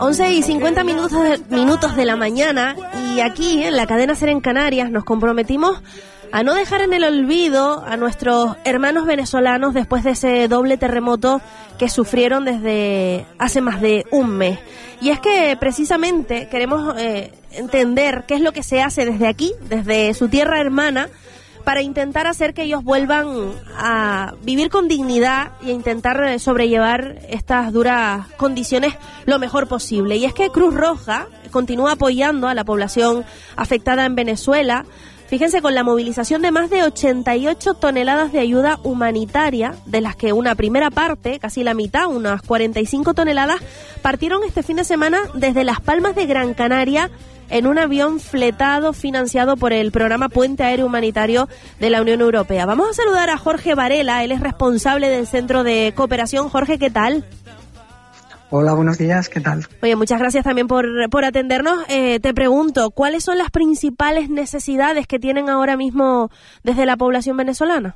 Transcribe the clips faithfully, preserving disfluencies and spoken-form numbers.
once y cincuenta minutos de, minutos de la mañana, y aquí en la cadena SER en Canarias nos comprometimos a no dejar en el olvido a nuestros hermanos venezolanos después de ese doble terremoto que sufrieron desde hace más de un mes. Y es que precisamente queremos eh, entender qué es lo que se hace desde aquí, desde su tierra hermana, para intentar hacer que ellos vuelvan a vivir con dignidad y a intentar sobrellevar estas duras condiciones lo mejor posible. Y es que Cruz Roja continúa apoyando a la población afectada en Venezuela. Fíjense, con la movilización de más de ochenta y ocho toneladas de ayuda humanitaria, de las que una primera parte, casi la mitad, unas cuarenta y cinco toneladas, partieron este fin de semana desde Las Palmas de Gran Canaria en un avión fletado financiado por el programa Puente Aéreo Humanitario de la Unión Europea. Vamos a saludar a Jorge Varela, él es responsable del Centro de Cooperación. Jorge, ¿qué tal? Hola, buenos días, ¿qué tal? Oye, muchas gracias también por, por atendernos. Eh, te pregunto, ¿cuáles son las principales necesidades que tienen ahora mismo desde la población venezolana?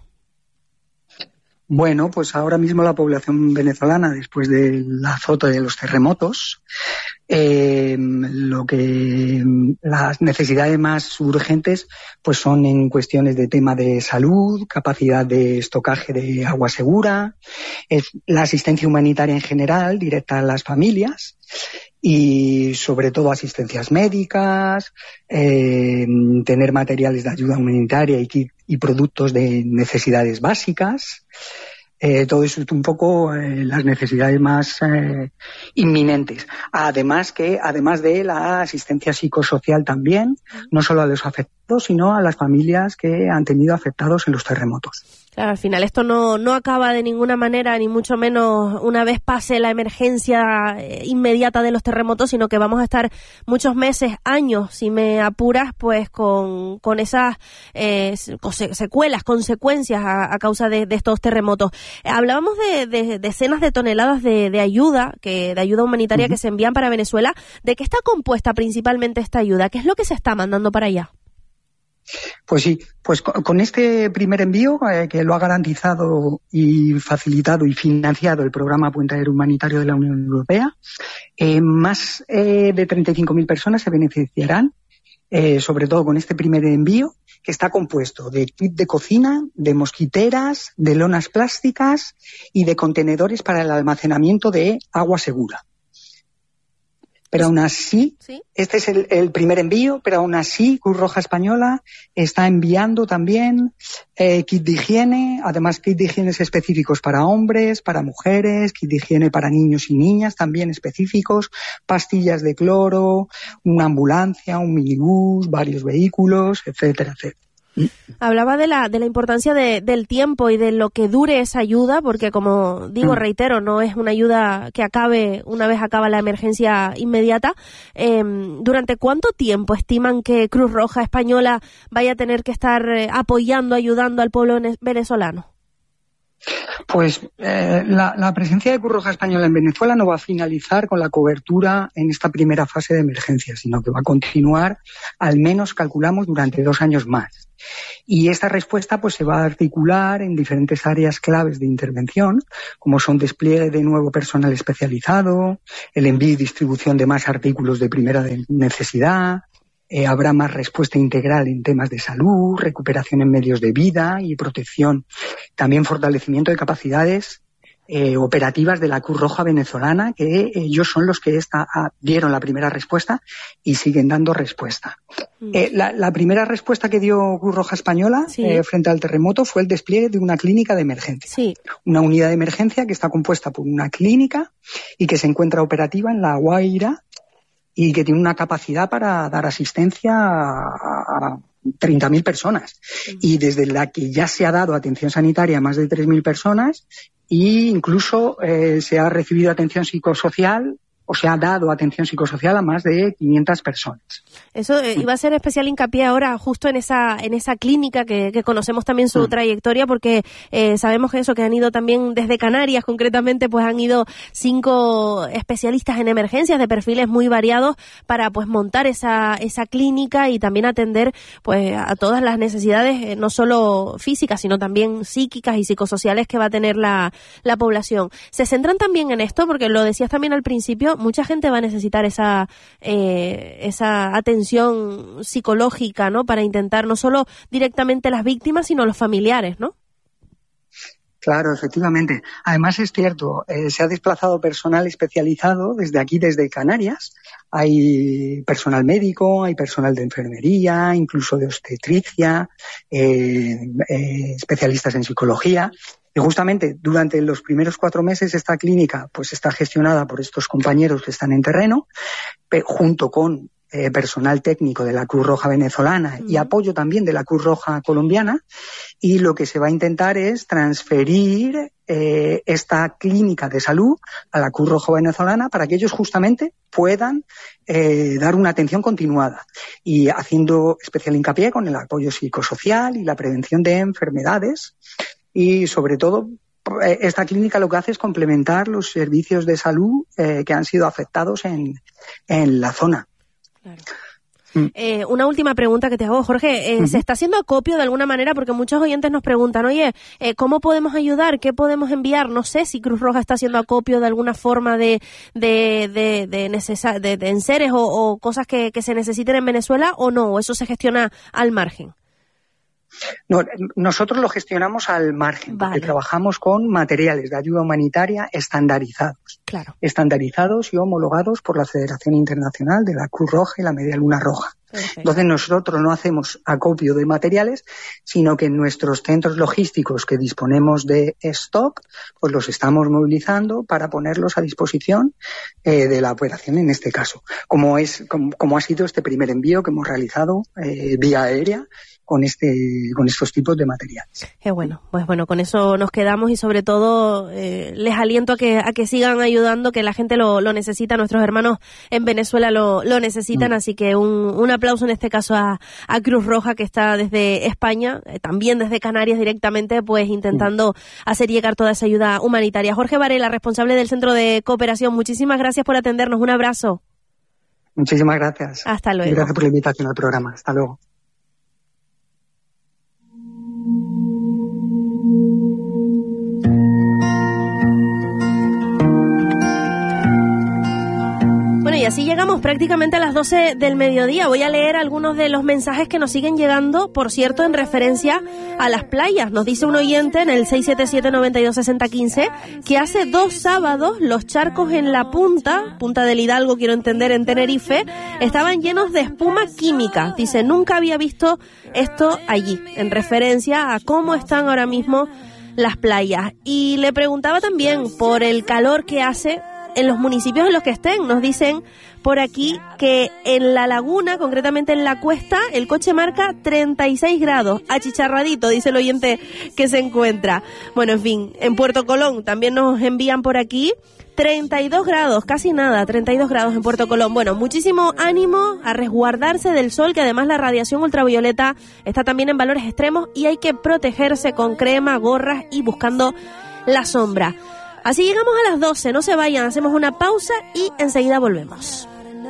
Bueno, pues ahora mismo la población venezolana, después del azote de los terremotos, eh, lo que las necesidades más urgentes pues son en cuestiones de tema de salud, capacidad de estocaje de agua segura, es la asistencia humanitaria en general directa a las familias y sobre todo asistencias médicas, eh, tener materiales de ayuda humanitaria y kit y productos de necesidades básicas. Eh, todo eso es un poco eh, las necesidades más eh, inminentes. Además que, además de la asistencia psicosocial también, no solo a los afectados, sino a las familias que han tenido afectados en los terremotos. Claro, al final esto no, no acaba de ninguna manera, ni mucho menos una vez pase la emergencia eh, inmediata de los terremotos, sino que vamos a estar muchos meses, años, si me apuras, pues con, con esas eh, secuelas, consecuencias a, a causa de, de estos terremotos. Eh, hablábamos de, de decenas de toneladas de, de ayuda, que de ayuda humanitaria uh-huh. que se envían para Venezuela. ¿De qué está compuesta principalmente esta ayuda? ¿Qué es lo que se está mandando para allá? Pues sí, pues con este primer envío eh, que lo ha garantizado y facilitado y financiado el programa Puente Aéreo Humanitario de la Unión Europea, eh, más eh, de treinta y cinco mil personas se beneficiarán, eh, sobre todo con este primer envío, que está compuesto de kit de cocina, de mosquiteras, de lonas plásticas y de contenedores para el almacenamiento de agua segura. Pero aún así, ¿sí? este es el, el primer envío, pero aún así Cruz Roja Española está enviando también eh, kit de higiene, además kit de higiene específicos para hombres, para mujeres, kit de higiene para niños y niñas también específicos, pastillas de cloro, una ambulancia, un minibús, varios vehículos, etcétera, etcétera. Hablaba de la de la importancia de, del tiempo y de lo que dure esa ayuda, porque como digo, reitero, no es una ayuda que acabe una vez acaba la emergencia inmediata. Eh, ¿Durante cuánto tiempo estiman que Cruz Roja Española vaya a tener que estar eh, apoyando, ayudando al pueblo venezolano? Pues eh, la, la presencia de Cruz Roja Española en Venezuela no va a finalizar con la cobertura en esta primera fase de emergencia, sino que va a continuar, al menos calculamos, durante dos años más. Y esta respuesta pues se va a articular en diferentes áreas claves de intervención, como son despliegue de nuevo personal especializado, el envío y distribución de más artículos de primera necesidad. Eh, habrá más respuesta integral en temas de salud, recuperación en medios de vida y protección. También fortalecimiento de capacidades eh, operativas de la Cruz Roja venezolana, que ellos son los que esta, a, dieron la primera respuesta y siguen dando respuesta. Mm. Eh, la, la primera respuesta que dio Cruz Roja Española sí. eh, frente al terremoto fue el despliegue de una clínica de emergencia. Sí. Una unidad de emergencia que está compuesta por una clínica y que se encuentra operativa en La Guaira, y que tiene una capacidad para dar asistencia a treinta mil personas. Y desde la que ya se ha dado atención sanitaria a más de tres mil personas e incluso eh, se ha recibido atención psicosocial o se ha dado atención psicosocial a más de quinientas personas. Eso eh, iba a ser especial hincapié ahora justo en esa en esa clínica que, que conocemos también su mm. trayectoria, porque eh, sabemos que eso, que han ido también desde Canarias concretamente, pues han ido cinco especialistas en emergencias de perfiles muy variados para pues montar esa esa clínica y también atender pues a todas las necesidades, eh, no solo físicas, sino también psíquicas y psicosociales que va a tener la, la población. Se centran también en esto, porque lo decías también al principio, futuro mucha gente va a necesitar esa eh, esa atención psicológica, ¿no? Para intentar no solo directamente las víctimas, sino los familiares, ¿no? Claro, efectivamente. Además es cierto, eh, se ha desplazado personal especializado desde aquí, desde Canarias. Hay personal médico, hay personal de enfermería, incluso de obstetricia, eh, eh, especialistas en psicología. Y justamente durante los primeros cuatro meses esta clínica pues está gestionada por estos compañeros que están en terreno, junto con eh, personal técnico de la Cruz Roja venezolana y apoyo también de la Cruz Roja colombiana. Y lo que se va a intentar es transferir eh, esta clínica de salud a la Cruz Roja venezolana para que ellos justamente puedan eh, dar una atención continuada y haciendo especial hincapié con el apoyo psicosocial y la prevención de enfermedades. Y sobre todo, esta clínica lo que hace es complementar los servicios de salud eh, que han sido afectados en, en la zona. Claro. Eh, una última pregunta que te hago, Jorge. Eh, uh-huh. ¿Se está haciendo acopio de alguna manera? Porque muchos oyentes nos preguntan, oye, eh, ¿cómo podemos ayudar? ¿Qué podemos enviar? No sé si Cruz Roja está haciendo acopio de alguna forma de de de, de, necesa- de, de enseres o, o cosas que, que se necesiten en Venezuela o no, o eso se gestiona al margen. No, nosotros lo gestionamos al margen, vale. Porque trabajamos con materiales de ayuda humanitaria estandarizados, claro. estandarizados y homologados por la Federación Internacional de la Cruz Roja y la Media Luna Roja. Perfecto. Entonces nosotros no hacemos acopio de materiales, sino que en nuestros centros logísticos que disponemos de stock, pues los estamos movilizando para ponerlos a disposición eh, de la operación en este caso, como es como, como ha sido este primer envío que hemos realizado eh, vía aérea con este con estos tipos de materiales. Qué bueno, pues bueno, con eso nos quedamos y sobre todo eh, les aliento a que a que sigan ayudando, que la gente lo, lo necesita, nuestros hermanos en Venezuela lo, lo necesitan, mm. así que un, un aplauso en este caso a, a Cruz Roja, que está desde España, eh, también desde Canarias directamente, pues intentando mm. hacer llegar toda esa ayuda humanitaria. Jorge Varela, responsable del Centro de Cooperación, muchísimas gracias por atendernos, un abrazo. Muchísimas gracias. Hasta luego. Y gracias por la invitación al programa, hasta luego. Bueno, y así llegamos prácticamente a las doce del mediodía. Voy a leer algunos de los mensajes que nos siguen llegando, por cierto, en referencia a las playas. Nos dice un oyente en el seis siete siete, nueve dos seis cero uno cinco que hace dos sábados los charcos en la punta, Punta del Hidalgo, quiero entender, en Tenerife, estaban llenos de espuma química. Dice, nunca había visto esto allí, en referencia a cómo están ahora mismo las playas. Y le preguntaba también por el calor que hace en los municipios en los que estén. Nos dicen por aquí que en la laguna, concretamente en la Cuesta, el coche marca treinta y seis grados, achicharradito, dice el oyente que se encuentra. Bueno, en fin, en Puerto Colón también nos envían por aquí treinta y dos grados, casi nada, treinta y dos grados en Puerto Colón. Bueno, muchísimo ánimo a resguardarse del sol, que además la radiación ultravioleta está también en valores extremos y hay que protegerse con crema, gorras y buscando la sombra. Así llegamos a las doce, no se vayan, hacemos una pausa y enseguida volvemos.